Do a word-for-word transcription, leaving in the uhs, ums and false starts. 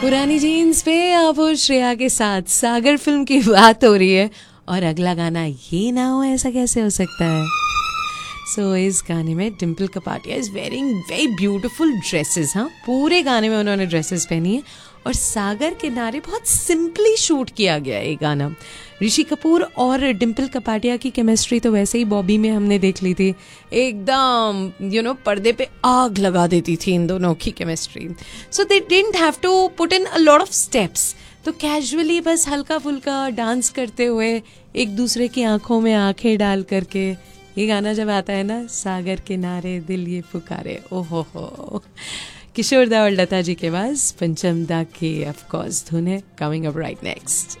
पुरानी जीन्स पे आप हो श्रेया के साथ सागर फिल्म की बात हो रही है और अगला गाना ये ना हो ऐसा कैसे हो सकता है। सो so, इस गाने में Dimple Kapadia is wearing very beautiful dresses. हाँ, पूरे गाने में उन्होंने ड्रेसेस पहनी है और सागर किनारे बहुत सिंपली शूट किया गया है ये गाना। ऋषि कपूर और डिम्पल कपाडिया की केमिस्ट्री तो वैसे ही बॉबी में हमने देख ली थी, एकदम यू नो पर्दे पे आग लगा देती थी इन दोनों की chemistry. So they didn't have to put in a lot of steps, तो कैजुअली बस हल्का फुल्का डांस करते हुए एक दूसरे की आंखों में आंखें डाल करके ये गाना जब आता है ना, सागर किनारे दिल ये पुकारे, ओहो हो। किशोर दा और लता जी के पास पंचम दा की ऑफ कोर्स धुन है कमिंग अप राइट नेक्स्ट।